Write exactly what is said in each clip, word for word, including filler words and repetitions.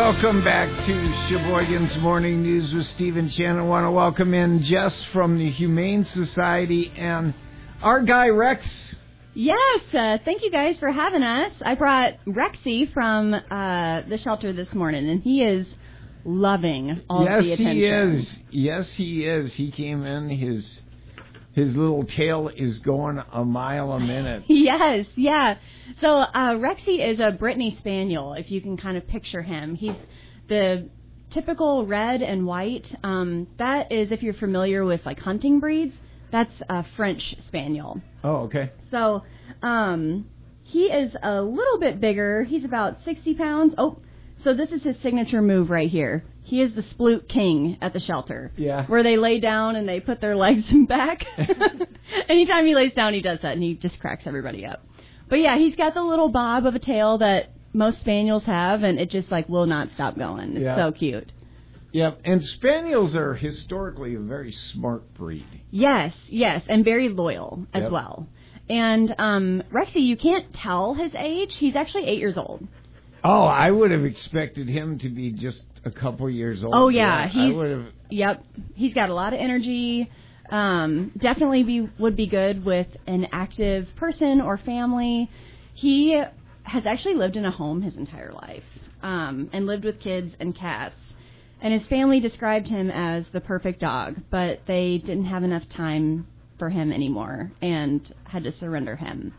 welcome back to Sheboygan's Morning News with Steve and Shannon. I want to welcome in Jess from the Humane Society and our guy Rex. Yes, uh, thank you guys for having us. I brought Rexy from uh, the shelter this morning, and he is loving all yes, of the attention. Yes, he is. Yes, he is. He came in, his his little tail is going a mile a minute. Yes, yeah. So uh, Rexy is a Brittany Spaniel, if you can kind of picture him. He's the typical red and white. Um, that is, if you're familiar with like hunting breeds, that's a French Spaniel. Oh, okay. So um, he is a little bit bigger. He's about sixty pounds. Oh, so this is his signature move right here. He is the sploot king at the shelter. Yeah. Where they lay down and they put their legs back. Anytime he lays down, he does that, and he just cracks everybody up. But yeah, he's got the little bob of a tail that most Spaniels have, and it just like will not stop going. It's yeah. so cute. Yep, and Spaniels are historically a very smart breed. Yes, yes, and very loyal as yep. well. And um, Rexy, you can't tell his age. He's actually eight years old. Oh, I would have expected him to be just a couple years old. Oh, yeah. He's, I would have... Yep. He's got a lot of energy. Um, definitely be, would be good with an active person or family. He has actually lived in a home his entire life um, and lived with kids and cats. And his family described him as the perfect dog, but they didn't have enough time for him anymore and had to surrender him.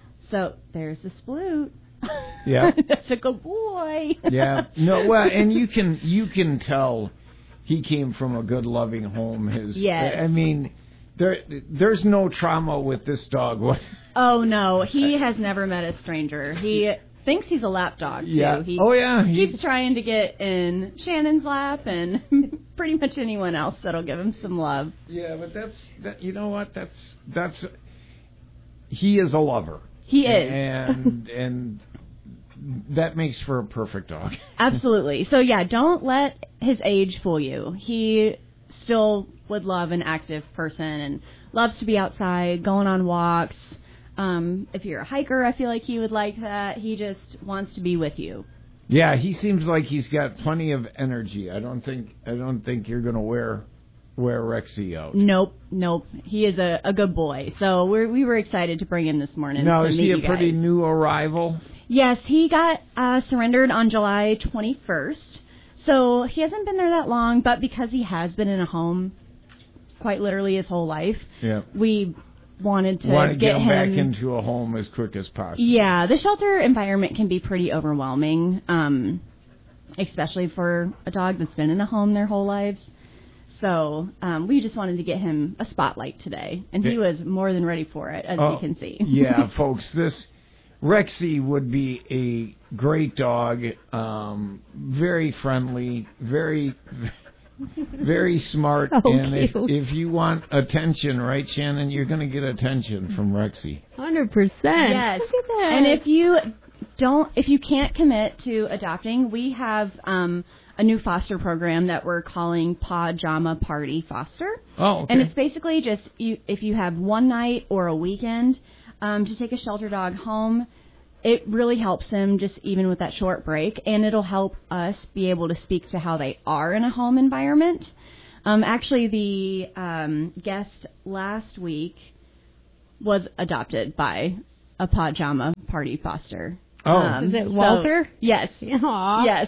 So there's the sploot. Yeah. That's a good boy. Yeah. No, well, and you can you can tell he came from a good, loving home. His, yes. I mean, there there's no trauma with this dog. Oh, no. He has never met a stranger. He thinks he's a lap dog, too. Yeah. He oh, yeah. He He keeps trying to get in Shannon's lap and pretty much anyone else that'll give him some love. Yeah, but that's, that. you know what, that's, that's, he is a lover. He is. And, and that makes for a perfect dog. Absolutely. So, yeah, don't let his age fool you. He still would love an active person and loves to be outside, going on walks. Um, if you're a hiker, I feel like he would like that. He just wants to be with you. Yeah, he seems like he's got plenty of energy. I don't think I don't think you're going to wear wear Rexy out. Nope, nope. He is a, a good boy. So we're, we were excited to bring him this morning. Now, to is meet he a you pretty guys. new arrival? Yes, he got uh, surrendered on July twenty-first. So he hasn't been there that long, but because he has been in a home quite literally his whole life, yeah. we wanted to Want to get, get him, him back into a home as quick as possible. Yeah, the shelter environment can be pretty overwhelming, um, especially for a dog that's been in a home their whole lives. So um, we just wanted to get him a spotlight today, and he was more than ready for it, as oh, you can see. Yeah, folks, this Rexy would be a great dog, um, very friendly, very... very smart, oh, and if, cute. if you want attention, right, Shannon, you're going to get attention from Rexy. one hundred percent. Yes. Look at that. And if you don't, if you can't commit to adopting, we have um, a new foster program that we're calling Pajama Party Foster. Oh, okay. And it's basically just you, if you have one night or a weekend um, to take a shelter dog home. It really helps him just even with that short break, and it'll help us be able to speak to how they are in a home environment. Um, actually, the um, guest last week was adopted by a Pajama Party foster. Oh. Um, Is it so- Walter? yes. Aww. Yes.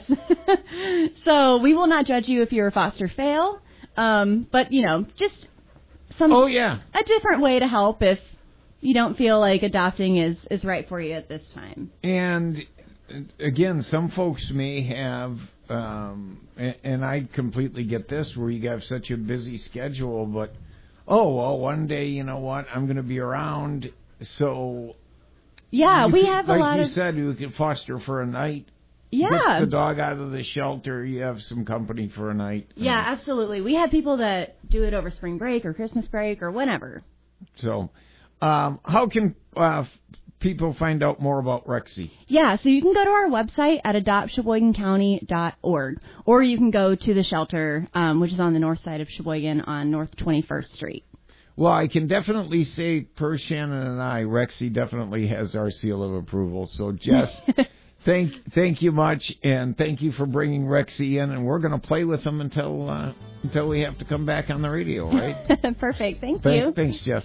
So we will not judge you if you're a foster fail, um, but, you know, just some Oh, yeah. a different way to help if you don't feel like adopting is, is right for you at this time. And, again, some folks may have, um, and, and I completely get this, where you have such a busy schedule, but, oh, well, one day, you know what, I'm going to be around, so... Yeah, we could, have a like lot you of... said, you can foster for a night. Yeah. Gets the dog out of the shelter, you have some company for a night. Yeah, Um, absolutely. We have people that do it over spring break or Christmas break or whenever. So, um, how can uh, people find out more about Rexy? Yeah, so you can go to our website at adopt sheboygan county dot org, or you can go to the shelter, um, which is on the north side of Sheboygan on North twenty-first Street. Well, I can definitely say, per Shannon and I, Rexy definitely has our seal of approval. So, Jess, Thank, thank you much, and thank you for bringing Rexy in. And we're going to play with him until uh, until we have to come back on the radio, right? Perfect. Thank Th- you. Thanks, Jeff.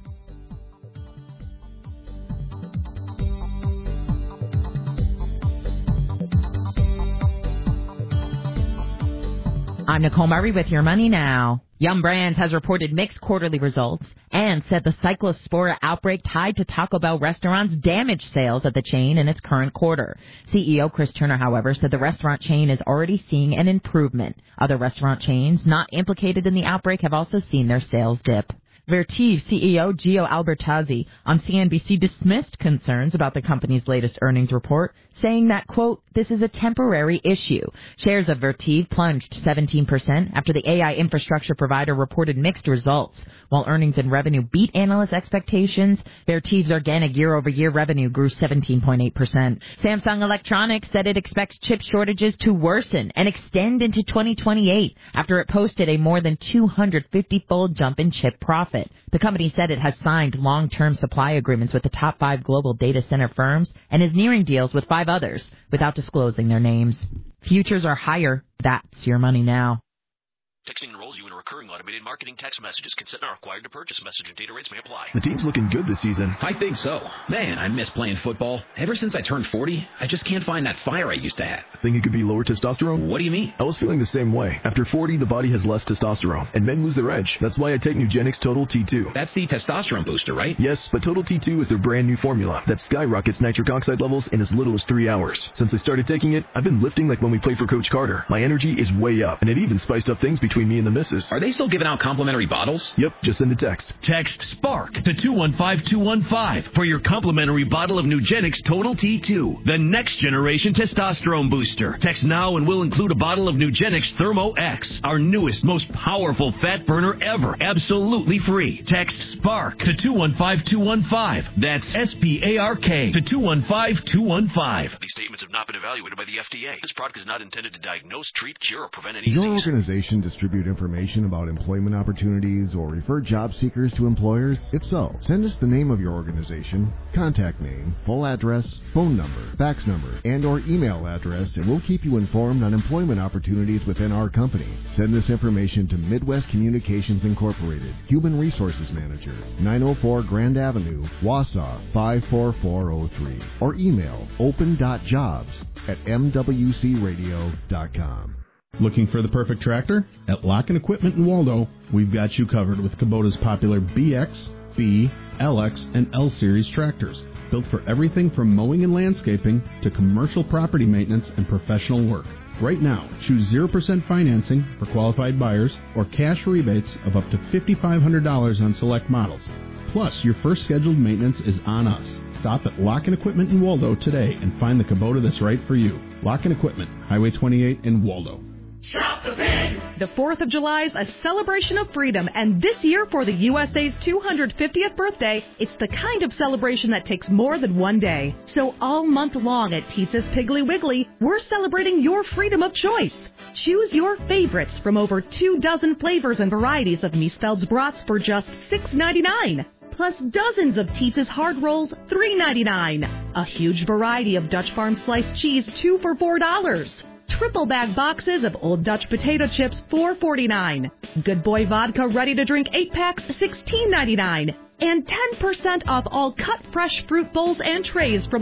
I'm Nicole Murray with Your Money Now. Yum Brands has reported mixed quarterly results and said the Cyclospora outbreak tied to Taco Bell restaurants damaged sales at the chain in its current quarter. C E O Chris Turner, however, said the restaurant chain is already seeing an improvement. Other restaurant chains not implicated in the outbreak have also seen their sales dip. Vertiv C E O Gio Albertazzi on C N B C dismissed concerns about the company's latest earnings report, saying that, quote, this is a temporary issue. Shares of Vertiv plunged seventeen percent after the A I infrastructure provider reported mixed results. While earnings and revenue beat analyst expectations, Vertiv's organic year-over-year revenue grew seventeen point eight percent. Samsung Electronics said it expects chip shortages to worsen and extend into twenty twenty-eight after it posted a more than two hundred fifty-fold jump in chip profit. The company said it has signed long-term supply agreements with the top five global data center firms and is nearing deals with five others without disclosing their names. Futures are higher. That's Your Money Now. Texting enrolls you in a recurring automated marketing text messages. Consent not required to purchase. Message and data rates may apply. The team's looking good this season. I think so. Man, I miss playing football. Ever since I turned forty, I just can't find that fire I used to have. Think it could be lower testosterone? What do you mean? I was feeling the same way. After forty, the body has less testosterone, and men lose their edge. That's why I take Nugenix Total T two. That's the testosterone booster, right? Yes, but Total T two is their brand new formula that skyrockets nitric oxide levels in as little as three hours. Since I started taking it, I've been lifting like when we played for Coach Carter. My energy is way up, and it even spiced up things between me and the missus. Are they still giving out complimentary bottles? Yep, just send a text. Text SPARK to two one five two one five for your complimentary bottle of Nugenix Total T two, the next generation testosterone booster. Text now and we'll include a bottle of Nugenix Thermo X, our newest, most powerful fat burner ever, absolutely free. Text SPARK to two one five two one five. That's S P A R K to two one five two one five. These statements have not been evaluated by the F D A. This product is not intended to diagnose, treat, cure, or prevent any Does your disease. organization distribute information about employment opportunities or refer job seekers to employers? If so, send us the name of your organization, contact name, full address, phone number, fax number, and or email address, and we'll keep you informed on employment opportunities within our company. Send this information to Midwest Communications Incorporated, Human Resources Manager, nine oh four Grand Avenue, Wausau, five four four oh three, or email open dot jobs at m w c radio dot com. Looking for the perfect tractor? At Locken Equipment in Waldo, we've got you covered with Kubota's popular B X, B, L X, and L Series tractors, built for everything from mowing and landscaping to commercial property maintenance and professional work. Right now, choose zero percent financing for qualified buyers or cash rebates of up to five thousand five hundred dollars on select models. Plus, your first scheduled maintenance is on us. Stop at Locken Equipment in Waldo today and find the Kubota that's right for you. Locken Equipment, Highway twenty-eight in Waldo. Shop the pig! The fourth of July is a celebration of freedom, and this year for the U S A's two hundred fiftieth birthday, it's the kind of celebration that takes more than one day. So all month long at Teetza's Piggly Wiggly, we're celebrating your freedom of choice. Choose your favorites from over two dozen flavors and varieties of Miesfeld's brats for just six ninety-nine. Plus dozens of Teetza's hard rolls, three ninety-nine. A huge variety of Dutch Farm sliced cheese, two for four dollars. Triple bag boxes of Old Dutch potato chips, four forty-nine. Good Boy vodka ready to drink eight packs, sixteen ninety-nine. And ten percent off all cut fresh fruit bowls and trays from